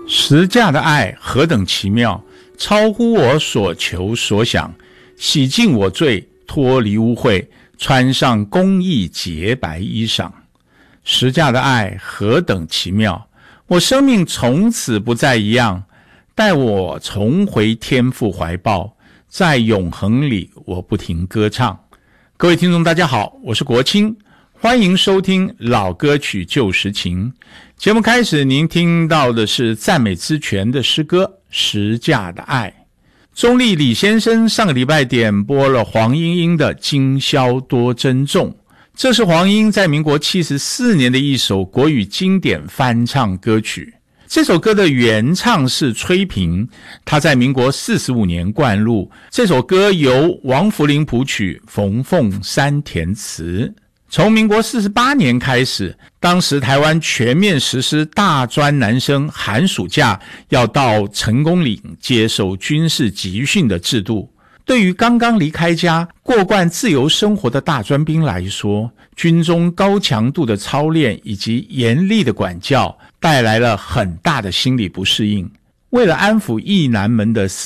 十架的爱何等奇妙，超乎我所求所想，洗净我罪，脱离污秽，穿上公义洁白衣裳。十架的爱何等奇妙，我生命从此不再一样，带我重回天父怀抱，在永恒里我不停歌唱。各位听众大家好，我是国清，欢迎收听老歌曲旧时情。节目开始，您听到的是赞美之泉的诗歌《十架的爱》。中立李先生上个礼拜点播了黄莺莺的《今宵多珍重》，这是黄莺在民国74年的一首国语经典翻唱歌曲。这首歌的原唱是崔萍，他在民国45年灌录。这首歌由王福林谱曲，冯凤山填词。从民国48年开始，当时台湾全面实施大专男生寒暑假要到成功岭接受军事集训的制度。对于刚刚离开家过惯自由生活的大专兵来说，军中高强度的操练以及严厉的管教带来了很大的心理不适应。为了安抚役男们的